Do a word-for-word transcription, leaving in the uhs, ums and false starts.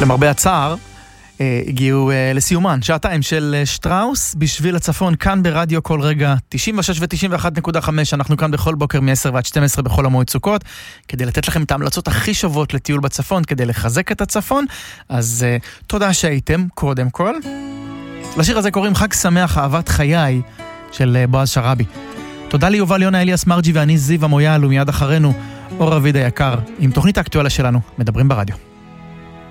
למרבה הצער, הגיעו לסיומן, שעתיים של שטראוס בשביל הצפון, כאן ברדיו כל רגע, תשעים ושש ו-תשעים ואחת נקודה חמש, אנחנו כאן בכל בוקר מ-עשר ועד שתים עשרה בכל המועד סוכות, כדי לתת לכם את ההמלצות הכי שוות לטיול בצפון, כדי לחזק את הצפון, אז uh, תודה שהייתם, קודם כל. לשיר הזה קוראים חג שמח, אהבת חיי, של uh, בועז שרבי. תודה ליובל יונה, אליאס מרג'י ואני זיו המויאל, ומיד אחרינו, אור אביד היקר, עם תוכנית האקטואליה שלנו, מדברים ברדיו.